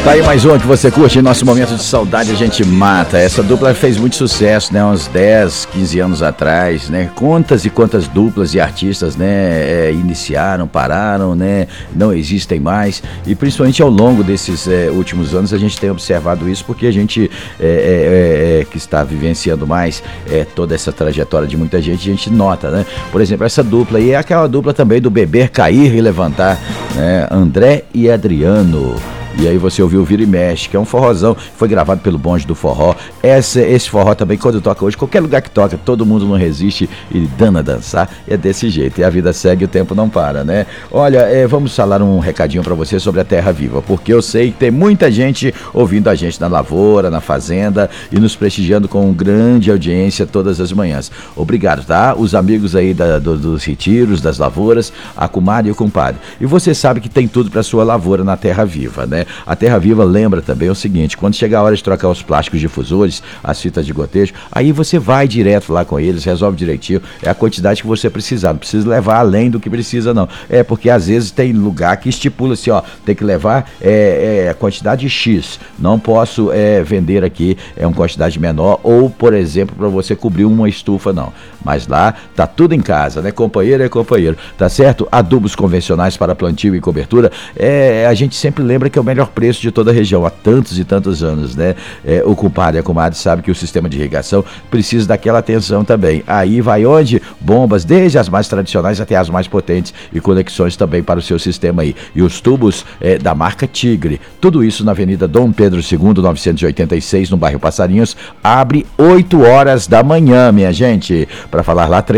Tá aí mais uma que você curte. Em nosso momento de saudade a gente mata. Essa dupla fez muito sucesso, né? Uns 10, 15 anos atrás, né? Quantas e quantas duplas e artistas, né? Iniciaram, pararam, né? Não existem mais. E principalmente ao longo desses últimos anos a gente tem observado isso, porque a gente que está vivenciando mais toda essa trajetória de muita gente, a gente nota, né? Por exemplo, essa dupla aí é aquela dupla também do beber, cair e levantar, né? André e Adriano. E aí você ouviu o Vira e Mexe, que é um forrozão, foi gravado pelo Bonde do Forró. Esse forró também, quando toca hoje, qualquer lugar que toca, todo mundo não resiste e dando a dançar. É desse jeito, e a vida segue, o tempo não para, né? Olha, vamos falar um recadinho pra você sobre a Terra Viva, porque eu sei que tem muita gente ouvindo a gente na lavoura, na fazenda e nos prestigiando com grande audiência todas as manhãs. Obrigado, tá? Os amigos aí dos retiros, das lavouras, a comadre e o compadre. E você sabe que tem tudo pra sua lavoura na Terra Viva, né? A Terra Viva lembra também o seguinte: quando chegar a hora de trocar os plásticos difusores, as fitas de gotejo, aí você vai direto lá com eles, resolve direitinho, é a quantidade que você precisar, não precisa levar além do que precisa não, porque às vezes tem lugar que estipula assim, ó, tem que levar a quantidade X, não posso vender aqui uma quantidade menor, ou por exemplo, para você cobrir uma estufa não, mas lá tá tudo em casa, né? Companheiro é companheiro, tá certo? Adubos convencionais para plantio e cobertura, a gente sempre lembra que é o melhor preço de toda a região, há tantos e tantos anos, né? O compadre e a comadre sabe que o sistema de irrigação precisa daquela atenção também. Aí vai onde? Bombas, desde as mais tradicionais até as mais potentes, e conexões também para o seu sistema aí. E os tubos da marca Tigre. Tudo isso na Avenida Dom Pedro II, 986, no bairro Passarinhos. Abre 8 horas da manhã, minha gente. Para falar lá,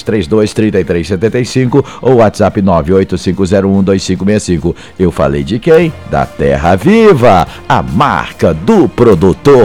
3332-3375 ou WhatsApp 985012565. Eu falei de quem? Da Terra Viva, a marca do produtor